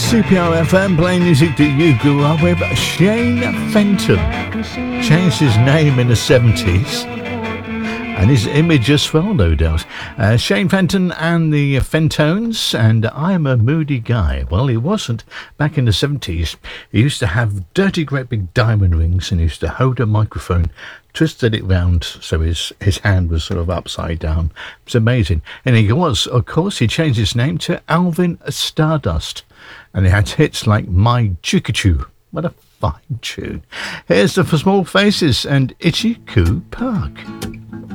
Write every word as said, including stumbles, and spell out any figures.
C P R F M, playing music that you grew up with. Shane Fenton changed his name in the seventies and his image as well, no doubt. Uh, Shane Fenton and the Fentones, and I'm a Moody Guy. Well, he wasn't. Back in the seventies, he used to have dirty, great big diamond rings, and he used to hold a microphone, twisted it round so his, his hand was sort of upside down. It's amazing. And he was, of course, he changed his name to Alvin Stardust, and he had hits like My Choo-Choo. What a fine tune. Here's the For Small Faces and Itchy Coo Park.